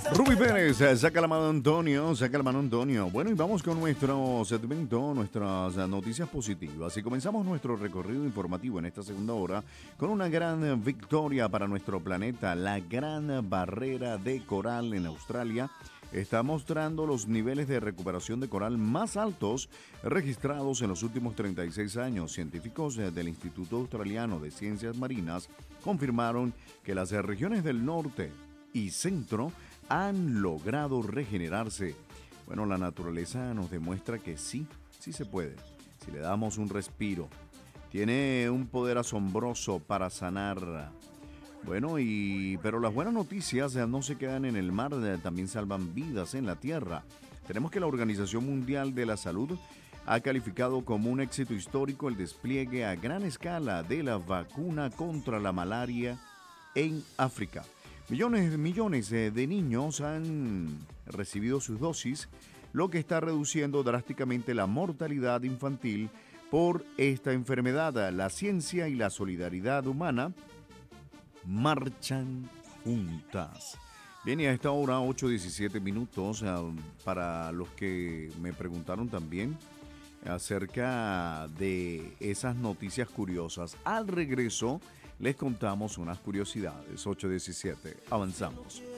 Ruby Pérez, saca la mano Antonio, saca la mano Antonio. Bueno, y vamos con nuestro segmento, nuestras noticias positivas. Y comenzamos nuestro recorrido informativo en esta segunda hora con una gran victoria para nuestro planeta. La gran barrera de coral en Australia está mostrando los niveles de recuperación de coral más altos registrados en los últimos 36 años. Científicos del Instituto Australiano de Ciencias Marinas confirmaron que las regiones del norte y centro han logrado regenerarse. Bueno, la naturaleza nos demuestra que sí, sí se puede, si le damos un respiro. Tiene un poder asombroso para sanar. Bueno, pero las buenas noticias no se quedan en el mar, también salvan vidas en la tierra. Tenemos que la Organización Mundial de la Salud ha calificado como un éxito histórico el despliegue a gran escala de la vacuna contra la malaria en África. Millones de niños han recibido sus dosis, lo que está reduciendo drásticamente la mortalidad infantil por esta enfermedad. La ciencia y la solidaridad humana marchan juntas. Bien, y a esta hora, 8:17 minutos, para los que me preguntaron también acerca de esas noticias curiosas. Al regreso, les contamos unas curiosidades. 8:17. Avanzamos.